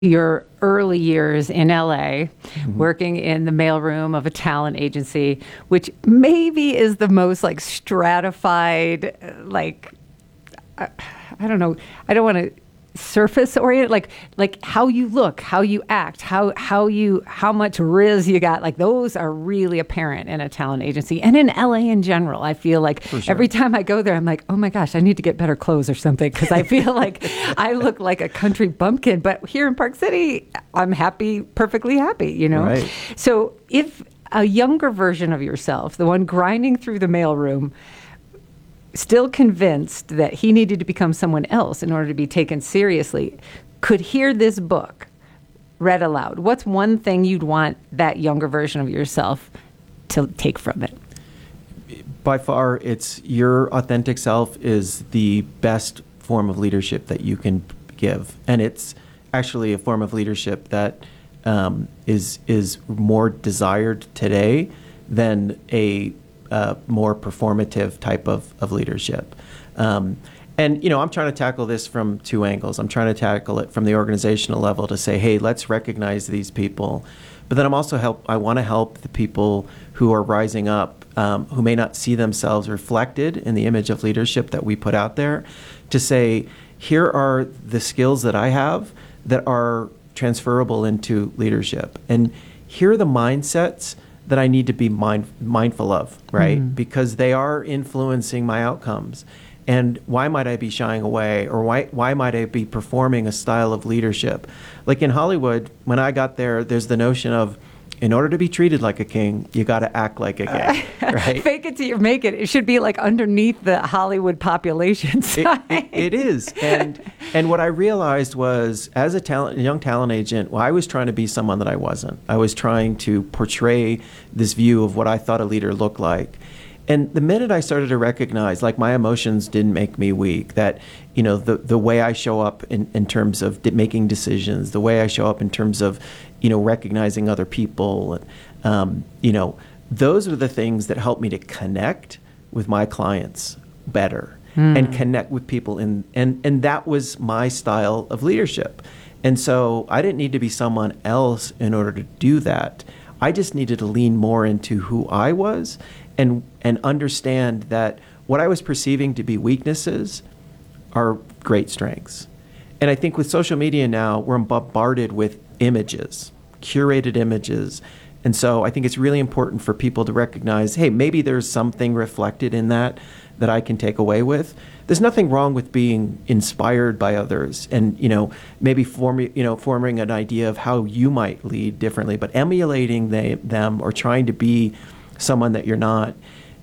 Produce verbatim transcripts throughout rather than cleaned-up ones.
your early years in L A, mm-hmm. working in the mailroom of a talent agency, which maybe is the most like stratified, like, I, I don't know, I don't want to surface oriented, like like how you look, how you act, how how you how much riz you got, like those are really apparent in a talent agency and in L A in general. I feel like sure. every time I go there, I'm like, oh my gosh, I need to get better clothes or something, because I feel like I look like a country bumpkin. But here in Park City, I'm happy, perfectly happy, you know. Right. So if a younger version of yourself, the one grinding through the mailroom, still convinced that he needed to become someone else in order to be taken seriously, could hear this book read aloud, what's one thing you'd want that younger version of yourself to take from it? By far, it's your authentic self is the best form of leadership that you can give. And it's actually a form of leadership that um, is is more desired today than a Uh, more performative type of, of leadership. Um, and, you know, I'm trying to tackle this from two angles. I'm trying to tackle it from the organizational level to say, hey, let's recognize these people. But then I'm also help, I want to help the people who are rising up, um, who may not see themselves reflected in the image of leadership that we put out there, to say, here are the skills that I have that are transferable into leadership. And here are the mindsets that I need to be mind, mindful of, right? Mm. Because they are influencing my outcomes. And why might I be shying away? Or why why might I be performing a style of leadership? Like in Hollywood, when I got there, there's the notion of, in order to be treated like a king, you got to act like a king, right? Fake it till you make it. It should be like underneath the Hollywood population sign. It, it, it is. And and what I realized was, as a talent, young talent agent, well, I was trying to be someone that I wasn't. I was trying to portray this view of what I thought a leader looked like. And the minute I started to recognize, like, my emotions didn't make me weak, that, you know, the, the way I show up in, in terms of di- making decisions, the way I show up in terms of, you know, recognizing other people, um, you know, those are the things that help me to connect with my clients better mm. and connect with people. In, and, and that was my style of leadership. And so I didn't need to be someone else in order to do that. I just needed to lean more into who I was and and understand that what I was perceiving to be weaknesses are great strengths. And I think with social media now, we're bombarded with images, curated images. And so I think it's really important for people to recognize, hey, maybe there's something reflected in that that I can take away with. There's nothing wrong with being inspired by others and, you know, maybe form, you know, forming an idea of how you might lead differently, but emulating they, them or trying to be someone that you're not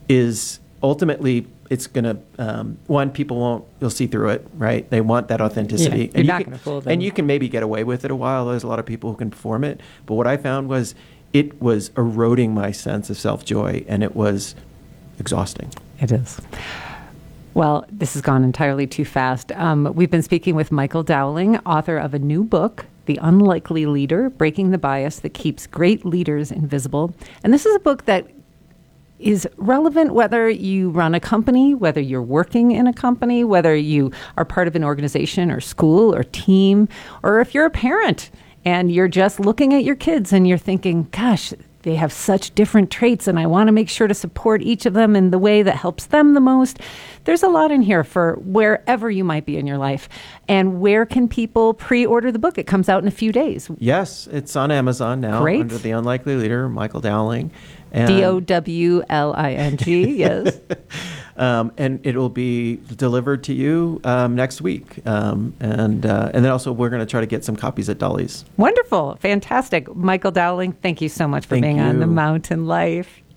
is ultimately, it's going to, um, one, people won't, you'll see through it, right? They want that authenticity. Yeah, you're and not you going to fool them. And you can maybe get away with it a while. There's a lot of people who can perform it. But what I found was it was eroding my sense of self-joy, and it was exhausting. It is. Well, this has gone entirely too fast. Um, we've been speaking with Michael Dowling, author of a new book, The Unlikely Leader, Breaking the Bias That Keeps Great Leaders Invisible. And this is a book that is relevant whether you run a company, whether you're working in a company, whether you are part of an organization or school or team, or if you're a parent and you're just looking at your kids and you're thinking, gosh, they have such different traits and I want to make sure to support each of them in the way that helps them the most. There's a lot in here for wherever you might be in your life. And where can people pre-order the book? It comes out in a few days. Yes, it's on Amazon now. Great. Under The Unlikely Leader, Michael Dowling. D O W L I N G, yes. um, and it will be delivered to you um, next week. Um, and uh, and then also we're going to try to get some copies at Dolly's. Wonderful. Fantastic. Michael Dowling, thank you so much for thank being you. on The Mountain Life.